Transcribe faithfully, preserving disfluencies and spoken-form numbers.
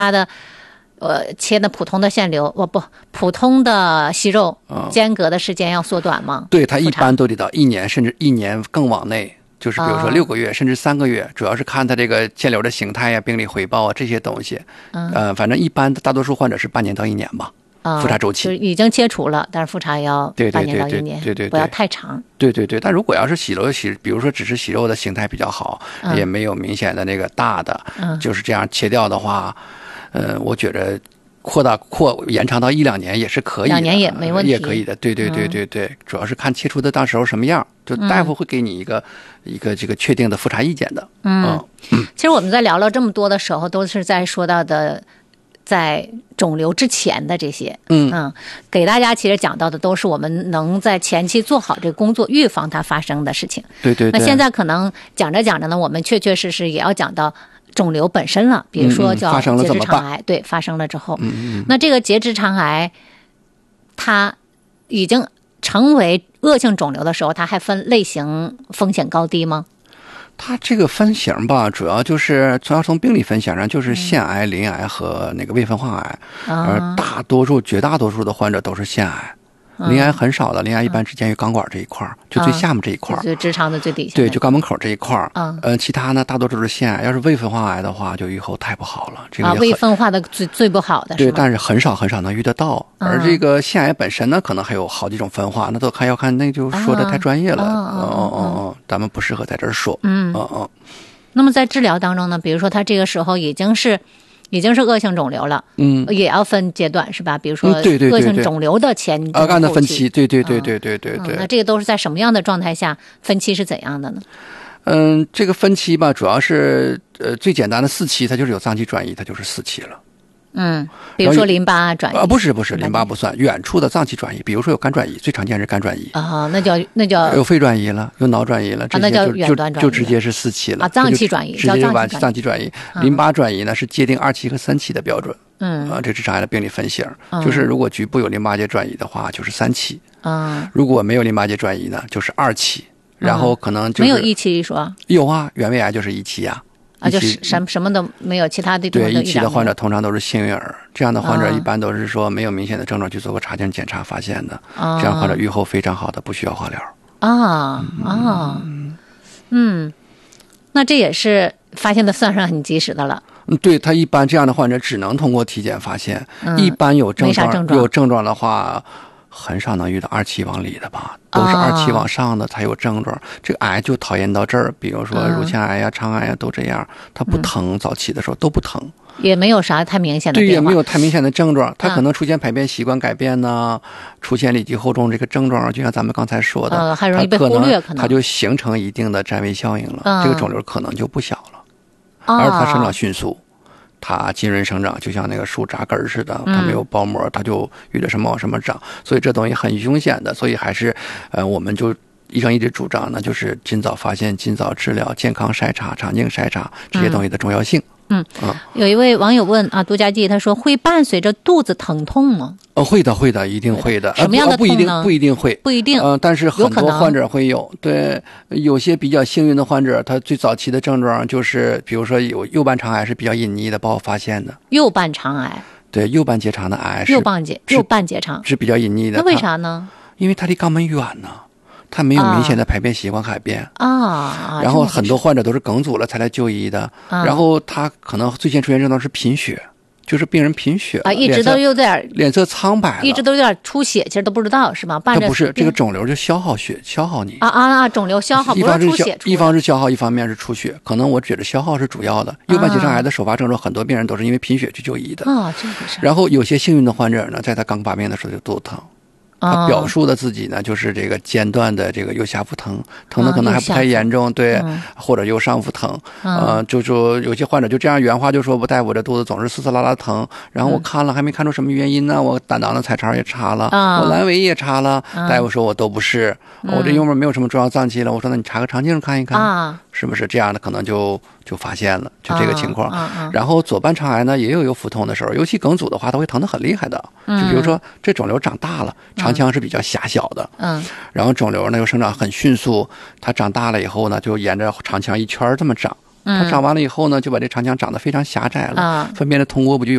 它的呃切的普通的腺瘤，我不普通的息肉间隔的时间要缩短吗？ 对，它一般都得到一年甚至一年更往内。就是比如说六个月、哦、甚至三个月，主要是看它这个腺瘤的形态呀、病理回报啊这些东西。嗯，呃，反正一般大多数患者是半年到一年吧，复查周期。 就是已经切除了，但是复查也要半年到一年， 对对对对对对， 不要太长。 对对对，但如果要是息肉息，比如说只是息肉的形态比较好，嗯、也没有明显的那个大的，嗯、就是这样切掉的话，呃，我觉得。扩大扩延长到一两年也是可以的， 两年也没问题， 也可以的。对对对对对，嗯、主要是看切除的当时候什么样，就大夫会给你一个、嗯、一个这个确定的复查意见的。 嗯，嗯其实我们在聊了这么多的时候，都是在说到的在肿瘤之前的这些，嗯嗯，给大家其实讲到的都是我们能在前期做好这个工作，预防它发生的事情。 对对对。 那现在可能讲着讲着呢，我们确确实实也要讲到。肿瘤本身了，比如说叫结直肠癌，嗯、对，发生了之后， 嗯嗯、 那这个结直肠癌，它已经成为恶性肿瘤的时候，它还分类型风险高低吗？ 它这个分型吧，主要就是主要从病理分型上，就是腺癌、鳞癌和那个未分化癌，嗯、而大多数、绝大多数的患者都是腺癌。鳞癌很少的，鳞癌一般只见于肛管这一块，嗯、就最下面这一块， 就直肠的最底下。 对，就肛门口这一块。嗯，呃，其他呢，大多数是腺癌。要是未分化癌的话，就预后太不好了。这个啊，未分化的最最不好的。 对，但是很少很少能遇得到。嗯、而这个腺癌本身呢，可能还有好几种分化，那都看要看，那就说的太专业了。哦哦哦哦，咱们不适合在这儿说。 嗯嗯嗯。 那么在治疗当中呢，比如说他这个时候已经是。已经是恶性肿瘤了，嗯，也要分阶段是吧？比如说，恶性肿瘤的前期、 啊，按照分期，对对对对对对对。 嗯、那这个都是在什么样的状态下分期是怎样的呢？ 嗯，这个分期吧，主要是呃最简单的四期，它就是有脏器转移，它就是四期了。 嗯，比如说淋巴转移啊，不是不是，淋巴不算，远处的脏器转移，比如说有肝转移，最常见是肝转移啊，那叫那叫有肺转移了，有脑转移了，这些就、 啊、那叫远端转移， 就直接是四期了啊，脏器转移直接就完脏器转移。 嗯、 淋巴转移呢是界定二期和三期的标准， 嗯啊，这直肠癌的病理分型，嗯、就是如果局部有淋巴结转移的话，就是三期， 嗯， 如果没有淋巴结转移呢，就是二期，然后可能就是、 没有一期一说， 有啊，原位癌就是一期呀、啊。 啊，就是什什么都没有，其他的对一期的患者通常都是幸运儿，这样的患者一般都是说没有明显的症状去做过查经检查发现的， 啊、 这样患者预后非常好的，不需要化疗。 啊啊，嗯，嗯，那这也是发现的算上很及时的了。 嗯，对，他一般这样的患者只能通过体检发现， 嗯、 一般有症状， 症状有症状的话。很少能遇到二期往里的吧，都是二期往上的才有症状。哦、这个癌就讨厌到这儿，比如说乳腺癌呀、肠癌呀都这样，它不疼，嗯、早期的时候都不疼， 也没有啥太明显的变化， 对，也没有太明显的症状。它可能出现排便习惯改变呢，嗯、出现里脊厚重这个症状，就像咱们刚才说的， 呃、还容易被忽略，可能它就形成一定的占位效应了， 嗯、 这个肿瘤可能就不小了， 哦、 而它生长迅速。它浸润生长，就像那个树扎根似的，它没有包膜，它就遇着什么往什么长，所以这东西很凶险的。所以还是，呃，我们就医生一直主张呢，就是尽早发现、尽早治疗、健康筛查、肠镜筛查这些东西的重要性。 嗯，嗯有一位网友问啊，杜家记他说会伴随着肚子疼痛吗？ 呃，会的，会的，一定会的。 什么样的痛呢？ 不一定，不一定会， 不一定。 嗯、呃，但是很多患者会有。对，有些比较幸运的患者，他最早期的症状就是，比如说有右半肠癌是比较隐匿的，不好发现的。 右半肠癌。 对，右半结肠的癌是。 右半结右半结肠是比较隐匿的。 那为啥呢？ 因为它离肛门远呢。他没有明显的排便习惯改变啊， 然后很多患者都是梗阻了才来就医的，啊、然后他可能最先出现症状是贫血，就是病人贫血啊，一直都有点脸色苍白了， 一直都有点出血，其实都不知道是吗？伴着不是这个肿瘤就消耗血，消耗你啊啊啊！肿瘤消耗， 一方是出血， 一方是消耗，一方面是出血，可能我觉得消耗是主要的。右半结肠癌的首发症状，很多病人都是因为贫血去就医的啊，这回事。 然后有些幸运的患者呢，在他刚发病的时候就肚子疼。他表述的自己呢，就是这个间断的这个右下腹疼，疼的可能还不太严重， 啊、 对、 嗯， 或者右上腹疼， 嗯、 呃，就说有些患者就这样原话就说，我大夫，我这肚子总是撕撕拉拉疼，然后我看了还没看出什么原因呢，我胆囊的彩超也查了， 嗯、 我阑尾也查了， 嗯、 大夫说我都不是， 嗯、 我这幽门没有什么重要脏器了，我说那你查个肠镜看一看， 啊、 是不是这样的，可能就就发现了，就这个情况。 啊啊啊、 然后左半肠癌呢也有有腹痛的时候，尤其梗阻的话，它会疼得很厉害的，就比如说这肿瘤长大了，肠腔是比较狭小的， 嗯， 然后肿瘤呢又生长很迅速，它长大了以后呢，就沿着肠腔一圈这么长， 它长完了以后呢，就把这肠腔长得非常狭窄了， 啊粪便的通过不就